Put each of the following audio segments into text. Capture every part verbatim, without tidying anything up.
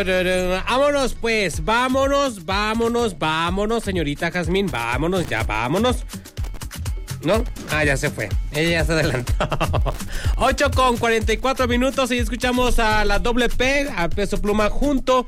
Vámonos pues, vámonos, vámonos, vámonos, señorita Jazmín, vámonos, ya vámonos. ¿No? Ah, ya se fue. Ella ya se adelantó. ocho con cuarenta y cuatro minutos y escuchamos a la doble P, a Peso Pluma, junto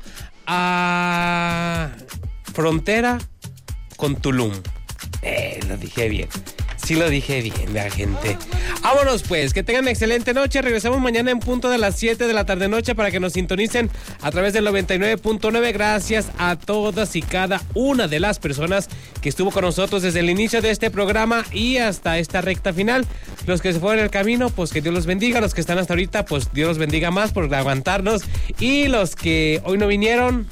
a Frontera con Tulum. Eh, lo dije bien. Sí lo dije bien, la gente. Vámonos pues, que tengan excelente noche. Regresamos mañana en punto de las siete de la tarde noche para que nos sintonicen a través del noventa y nueve punto nueve. Gracias a todas y cada una de las personas que estuvo con nosotros desde el inicio de este programa y hasta esta recta final. Los que se fueron en el camino, pues que Dios los bendiga. Los que están hasta ahorita, pues Dios los bendiga más por aguantarnos. Y los que hoy no vinieron,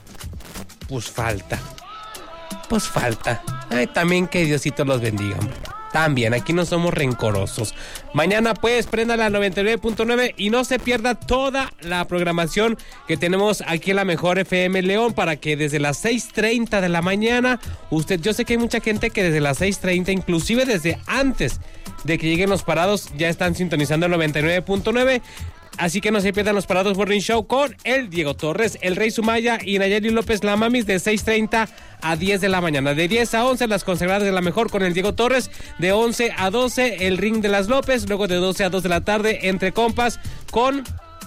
pues falta. Pues falta. Ay, también que Diosito los bendiga, hombre. También, aquí no somos rencorosos. Mañana pues prenda la noventa y nueve punto nueve y no se pierda toda la programación que tenemos aquí en la Mejor F M León para que desde las seis treinta de la mañana, usted, yo sé que hay mucha gente que desde las seis treinta, inclusive desde antes de que lleguen los parados, ya están sintonizando el noventa y nueve punto nueve. Así que no se pierdan los Parados Morning Show con el Diego Torres, el Rey Sumaya y Nayeli López La Mamis de seis treinta a diez de la mañana. De diez a once las consagradas de la Mejor con el Diego Torres. De once a doce el Ring de las López. Luego de doce a dos de la tarde Entre Compas con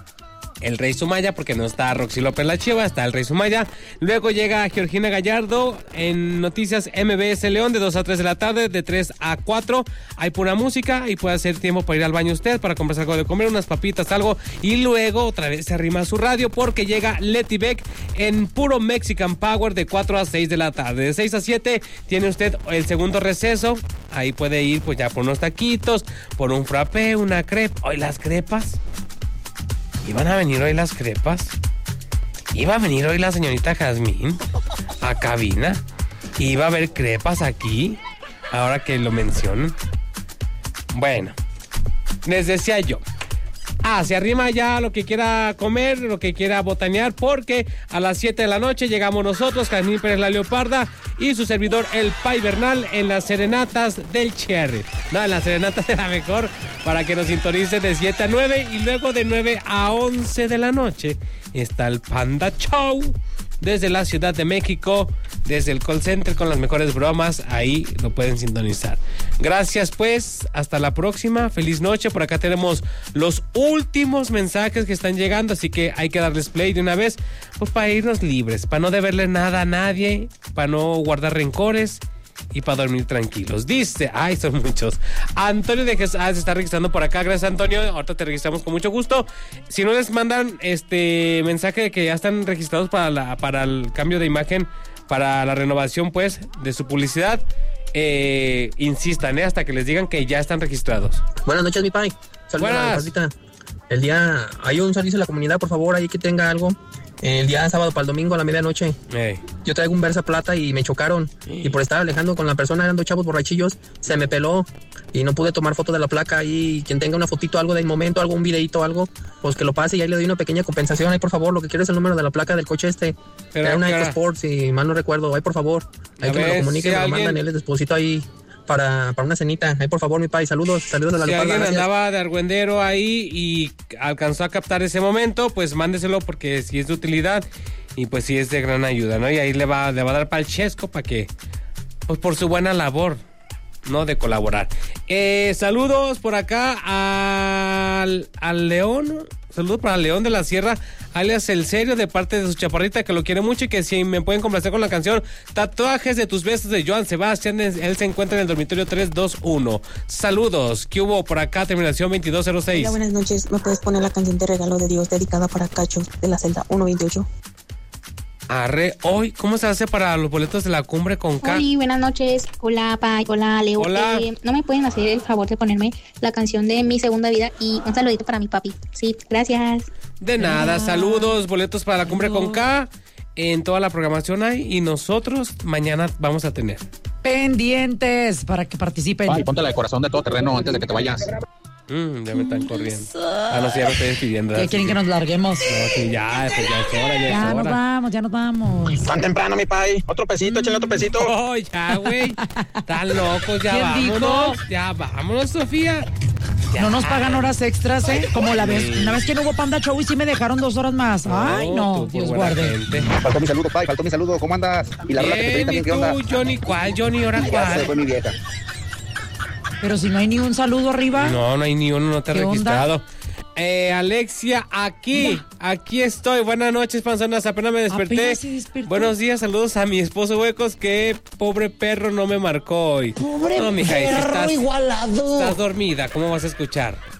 el Rey Sumaya, porque no está Roxy López La Chiva, está el Rey Sumaya. Luego llega Georgina Gallardo en Noticias M B S León de dos a tres de la tarde, de tres a cuatro. Hay pura música y puede hacer tiempo para ir al baño usted, para comprarse algo de comer, unas papitas, algo. Y luego otra vez se arrima a su radio porque llega Leti Beck en puro Mexican Power de cuatro a seis de la tarde. De seis a siete tiene usted el segundo receso. Ahí puede ir pues ya por unos taquitos, por un frappé, una crepe. Hoy las crepas. ¿Iban a venir hoy las crepas? ¿Iba a venir hoy la señorita Jazmín a cabina? ¿Iba a haber crepas aquí? Ahora que lo mencionan. Bueno, les decía yo. Ah, se arrima ya lo que quiera comer, lo que quiera botanear, porque a las siete de la noche llegamos nosotros, Jazmín Pérez La Leoparda y su servidor El Pai Bernal en las serenatas del Cherry. No, en las serenatas de la Mejor, para que nos sintonicen de siete a nueve y luego de nueve a once de la noche está el Panda Show desde la Ciudad de México, desde el call center con las mejores bromas, ahí lo pueden sintonizar. Gracias pues, hasta la próxima, feliz noche. Por acá tenemos los últimos mensajes que están llegando, así que hay que darles play de una vez, pues para irnos libres, para no deberle nada a nadie, para no guardar rencores y para dormir tranquilos. Dice, ay, son muchos. Antonio de Jesús, ah, se está registrando por acá. Gracias, Antonio. Ahorita te registramos con mucho gusto. Si no les mandan este mensaje de que ya están registrados para la, para el cambio de imagen, para la renovación, pues, de su publicidad, eh, insistan, ¿eh? Hasta que les digan que ya están registrados. Buenas noches, mi pai. Saludos a la Pasita. El día, hay un servicio a la comunidad, por favor, ahí que tenga algo. El día sábado para el domingo a la medianoche. Hey. Yo traigo un Versa Plata y me chocaron. Hey. Y por estar alejando con la persona, eran dos chavos borrachillos, se me peló y no pude tomar foto de la placa. Y quien tenga una fotito, algo del momento, algo, un videito, algo, pues que lo pase y ahí le doy una pequeña compensación. Ahí, por favor, lo que quiero es el número de la placa del coche este. Pero era una EcoSport, si mal no recuerdo. Ahí, por favor, ahí que me lo comuniquen, si me lo alguien... mandan, él les deposito ahí para, para una cenita. Ahí, por favor, mi pai, saludos, saludos de la Si Leoparda, alguien gracias. Andaba de argüendero ahí y alcanzó a captar ese momento, pues mándeselo, porque si es de utilidad y pues sí es de gran ayuda, ¿no? Y ahí le va, le va a dar para el chesco, para que, pues por su buena labor, ¿no? De colaborar. Eh, saludos por acá al, al León. Saludos para León de la Sierra, alias El Serio, de parte de su chaparrita, que lo quiere mucho, y que si me pueden complacer con la canción Tatuajes de tus besos de Joan Sebastián. Él se encuentra en el dormitorio tres dos uno. Saludos. ¿Qué hubo por acá? Terminación veintidós cero seis. Hola, buenas noches. ¿Me puedes poner la canción de Regalo de Dios dedicada para Cacho de la celda uno veintiocho? Arre, hoy, ¿cómo se hace para los boletos de la cumbre con K? Hola, buenas noches. Hola, Pai. Hola, Leo. Hola. Eh, ¿No me pueden hacer el favor de ponerme la canción de Mi Segunda Vida? Y un saludito para mi papi. Sí, gracias. De nada, saludos, boletos para la cumbre con K. En toda la programación hay, y nosotros mañana vamos a tener pendientes para que participen. Ay, ponte la de corazón de todo terreno antes de que te vayas. Mm, ya me están corriendo. Ah, no sé, ya me estoy despidiendo. ¿Qué quieren que nos larguemos? No, sí, ya, pues ya es hora, ya, ya es hora. nos vamos, ya nos vamos. Tan temprano, mi pai. Otro pesito, mm. échale otro pesito. Oh, ya, güey. Están locos, ya vámonos. Dijo? Ya vámonos, Sofía. ya. No nos pagan horas extras, ¿eh? Como la vez, una vez que no hubo Panda Show y sí me dejaron dos horas más. Ay, no, Dios guarde. Gente. Faltó mi saludo, Pai, faltó mi saludo. ¿Cómo andas? Y la verdad que te pedí también, ¿qué onda? ¿Y tú, Johnny? ¿Cuál, Johnny? ¿Ahora cuál? Ya se fue mi vieja. Pero si no hay ni un saludo arriba. No, no hay ni uno, no te he registrado. Onda? Eh, Alexia, aquí, Mira. aquí estoy. Buenas noches, panzonas. Apenas me desperté. Buenos días, saludos a mi esposo Huecos, que pobre perro no me marcó hoy. Pobre no, mija, perro estás, igualado. Estás dormida, ¿cómo vas a escuchar?